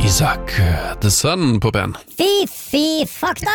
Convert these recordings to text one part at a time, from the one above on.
Isak, The Sun på P1. Fifi fakta.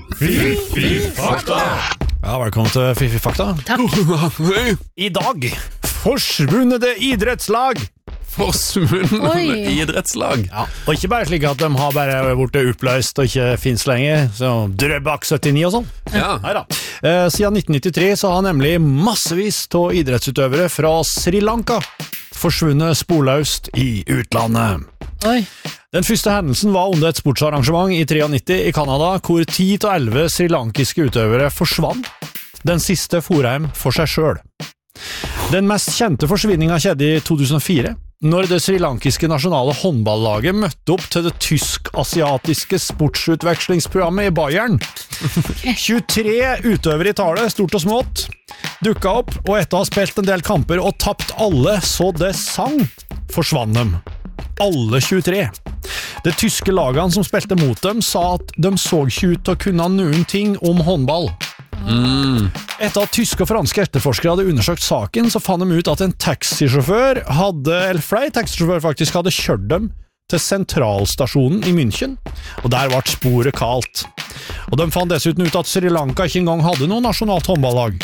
Ja, velkommen til Fifi fakta. I dag, forsvunne idrettslag. Forsvunne idrettslag. Ja, og ikke bare slik at de har bare vært oppløst og ikke finnes lenger, så Drøbak 79 og sånn. Ja. Neida. Siden 1993 så har nemlig massevis av idrettsutøvere fra Sri Lanka forsvunnet sporløst i utlandet. Oi. Den første hendelsen var under et sportsarrangement i 93 i Kanada, hvor 10 til 11 srilankiske utøvere forsvant. Den siste for hjem for seg selv. Den mest kjente forsvinningen skjedde i 2004, når det srilankiske nasjonale håndballaget møtte opp til det tysk-asiatiske sportsutvekslingsprogrammet i Bayern. 23 utøvere i tallet, stort og smått, dukket opp, og etter å ha spilt en del kamper og tapt alle så det sang, forsvant dem. Alle 23. Det tyske lagene som spilte mot dem sa at de så ikke ut til å kunne noen ting om håndball. Etter at tyske og franske etterforskere hadde undersøkt saken, så fant de ut at en taxisjåfør flere taxisjåfører faktisk hadde kjørt dem til sentralstasjonen i München, og der ble sporet kalt. Og de fant dessuten ut at Sri Lanka ikke engang hadde noe nasjonalt håndballag.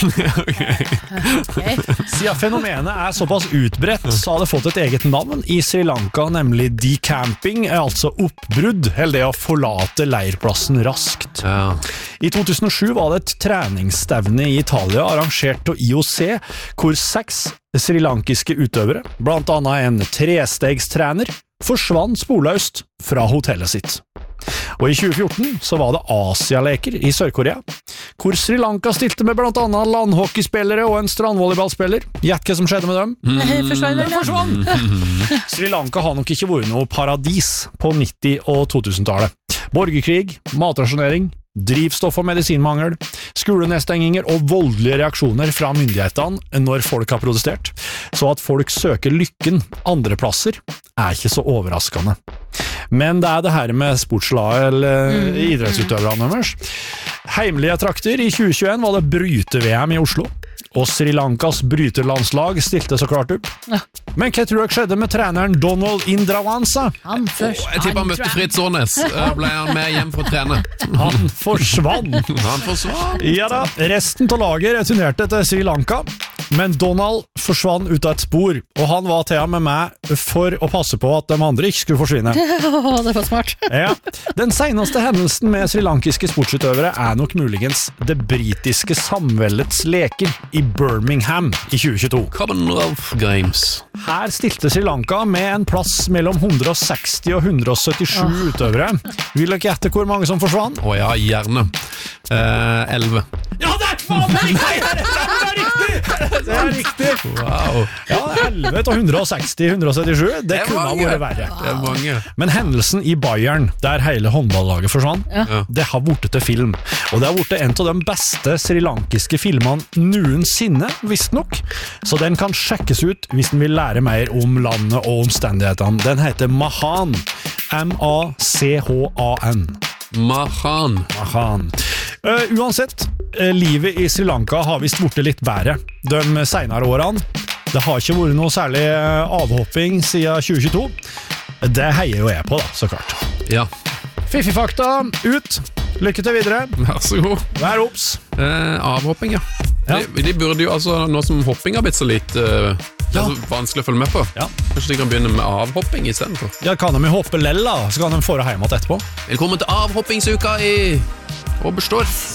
Siden fenomenet er såpass utbredt, så har det fått et eget navn i Sri Lanka, nemlig decamping, altså oppbrudd, eller det å forlate leirplassen raskt. Ja. I 2007 var det et treningsstevne i Italia arrangert av IOC, hvor 6 srilankiske utøvere, blant annet en trestegstrener, forsvant sporløst fra hotellet sitt. Og i 2014 så var det Asialeker i Sør-Korea, hvor Sri Lanka stilte med blant annet landhockeyspillere og en strandvolleyballspiller. Gjett hva som skjedde med dem? Forsvant! Sri Lanka har nok ikke vært noe paradis på 90- og 2000-tallet. Borgerkrig, matrasjonering, drivstoff- og medisinmangel, skolenedstenginger og voldelige reaksjoner fra myndighetene når folk har protestert. Så at folk søker lykken andre plasser er ikke så overraskende. Men det er det her med sportslaget eller idrettsutøverne deres. Heimlige trakter i 2021 var det bryte-VM i Oslo, og Sri Lankas bryterlandslag stilte så klart opp. Men hva tror jeg skjedde med treneren Donald Indrawansa? Jeg tipper han møtte Fritz Årnes. Ble han med hjem for å trene? Han forsvant. Ja da, resten av laget returnerte til Sri Lanka, men Donald forsvant ut av et spor, og han var til med meg for å passe på at de andre ikke skulle forsvinne. Det var smart. Ja. Den seneste hendelsen med srilankiske sportsutøvere er nok muligens det britiske samveldets leker i Birmingham i 2022. Commonwealth Games. Her stilte Sri Lanka med en plass mellom 160 og 177 utøvere. Vil dere gjette hvor mange som forsvant? Ja, gjerne. 11. Ja, det er faen meg riktig! Det er riktig! Wow. Ja, 11 til 160-177, det kunne ha vært verre. Det er mange. Men hendelsen i Bayern, der hele håndballaget forsvant, det har vært til film. Og det har vært en av de beste srilankiske filmene noensinne, visstnok. Så den kan sjekkes ut hvis den vil lære mer om landet og omstendighetene. Den heter Mahan. M-A-C-H-A-N. Mahan. Uansett, livet i Sri Lanka har vist vært litt bedre de senere årene. Det har ikke vært noe særlig avhopping siden 2022. Det heier jo jeg på da, så klart. Ja. Fifi-fakta, ut. Lykke til videre. Vær så god. Vær opps. Avhopping, ja. De burde jo, altså, nå som hopping har blitt så litt vanskelig å følge med på. Ja. Kanskje de kan begynne med avhopping i stedet for. Ja, kan de jo hoppe lella, så kan de få det hjemme etterpå. Velkommen til avhoppingsuka i Oberstdorf.